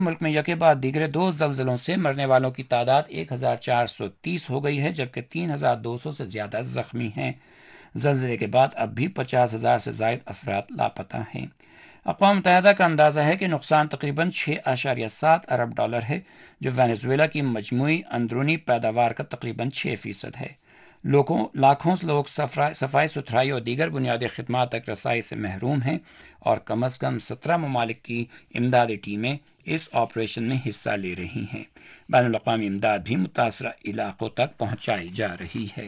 ملک میں یکے بعد دیگرے 2 زلزلوں سے مرنے والوں کی تعداد 1430 ہو گئی ہے، جبکہ 3200 سے زیادہ زخمی ہیں۔ زلزلے کے بعد اب بھی 50,000 سے زائد افراد لاپتہ ہیں۔ اقوام متحدہ کا اندازہ ہے کہ نقصان تقریباً 6.7 ارب ڈالر ہے، جو وینزویلا کی مجموعی اندرونی پیداوار کا تقریباً 6% ہے۔ لاکھوں لوگ صفائی ستھرائی اور دیگر بنیادی خدمات تک رسائی سے محروم ہیں، اور کم از کم 17 ممالک کی امدادی ٹیمیں اس آپریشن میں حصہ لے رہی ہیں۔ بین الاقوامی امداد بھی متاثرہ علاقوں تک پہنچائی جا رہی ہے۔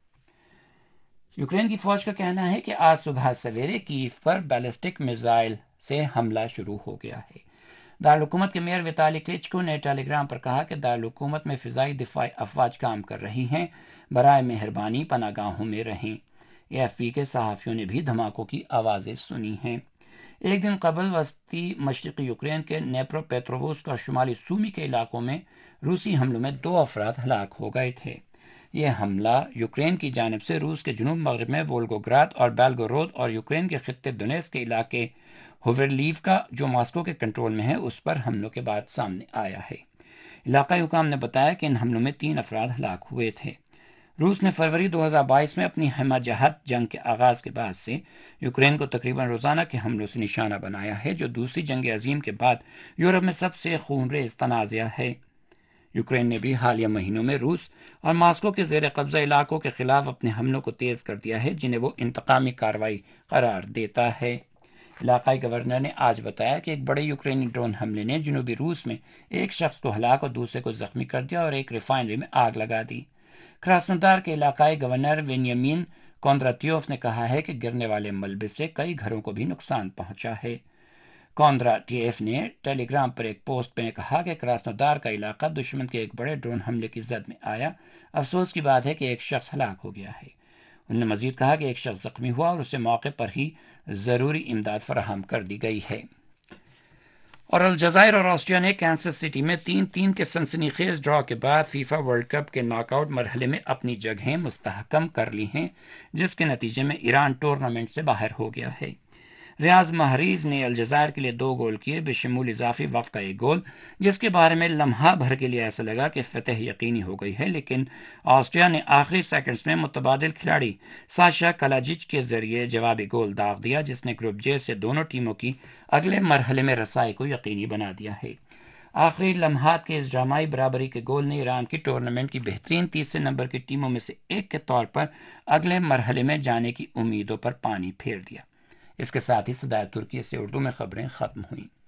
یوکرین کی فوج کا کہنا ہے کہ آج صبح سویرے کیف پر بیلسٹک میزائل سے حملہ شروع ہو گیا ہے۔ دارالحکومت کے میئر ویتالی کلیچکو نے ٹیلی گرام پر کہا کہ دارالحکومت میں فضائی دفاعی افواج کام کر رہی ہیں، برائے مہربانی پناہ گاہوں میں رہیں۔ AFP کے صحافیوں نے بھی دھماکوں کی آوازیں سنی ہیں۔ ایک دن قبل وسطی مشرقی یوکرین کے نیپرو پیٹرووسک اور شمالی سومی کے علاقوں میں روسی حملوں میں 2 افراد ہلاک ہو گئے تھے۔ یہ حملہ یوکرین کی جانب سے روس کے جنوب مغرب میں وولگوگراد اور بیلگورود اور یوکرین کے خطے دونیتسک کے علاقے ہوورلیوکا جو ماسکو کے کنٹرول میں ہے اس پر حملوں کے بعد سامنے آیا ہے۔ علاقائی حکام نے بتایا کہ ان حملوں میں 3 افراد ہلاک ہوئے تھے۔ روس نے فروری 2022 میں اپنی ہمہ جہت جنگ کے آغاز کے بعد سے یوکرین کو تقریباً روزانہ کے حملوں سے نشانہ بنایا ہے، جو دوسری جنگ عظیم کے بعد یورپ میں سب سے خونریز تنازعہ ہے۔ یوکرین نے بھی حالیہ مہینوں میں روس اور ماسکو کے زیر قبضہ علاقوں کے خلاف اپنے حملوں کو تیز کر دیا ہے، جنہیں وہ انتقامی کارروائی قرار دیتا ہے۔ علاقائی گورنر نے آج بتایا کہ ایک بڑے یوکرینی ڈرون حملے نے جنوبی روس میں ایک شخص کو ہلاک اور دوسرے کو زخمی کر دیا اور ایک ریفائنری میں آگ لگا دی۔ کراسنودار کے علاقائی گورنر ونیامین کوندراتیوف نے کہا ہے کہ گرنے والے ملبے سے کئی گھروں کو بھی نقصان پہنچا ہے۔ کوندراتیوف نے ٹیلی گرام پر ایک پوسٹ میں کہا کہ کراسنودار کا علاقہ دشمن کے ایک بڑے ڈرون حملے کی زد میں آیا۔ افسوس کی بات ہے کہ ایک شخص ہلاک ہو گیا ہے۔ انہوں نے مزید کہا کہ ایک شخص زخمی ہوا اور اسے موقع پر ہی ضروری امداد فراہم کر دی گئی ہے۔ اور الجزائر اور آسٹریا نے کینسس سٹی میں 3-3 کے سنسنی خیز ڈرا کے بعد فیفا ورلڈ کپ کے ناک آؤٹ مرحلے میں اپنی جگہیں مستحکم کر لی ہیں، جس کے نتیجے میں ایران ٹورنامنٹ سے باہر ہو گیا ہے۔ ریاض محریز نے الجزائر کے لیے 2 گول کیے، بشمول اضافی وقت کا 1 گول، جس کے بارے میں لمحہ بھر کے لیے ایسا لگا کہ فتح یقینی ہو گئی ہے، لیکن آسٹریا نے آخری سیکنڈز میں متبادل کھلاڑی ساشا کلاجچ کے ذریعے جوابی گول داغ دیا، جس نے گروپ جے سے دونوں ٹیموں کی اگلے مرحلے میں رسائی کو یقینی بنا دیا ہے۔ آخری لمحات کے اس ڈرامائی برابری کے گول نے ایران کی ٹورنامنٹ کی بہترین تیسرے نمبر کی ٹیموں میں سے ایک کے طور پر اگلے مرحلے میں جانے کی امیدوں پر پانی پھیر دیا۔ اس کے ساتھ ہی صدائے ترکی سے اردو میں خبریں ختم ہوئیں۔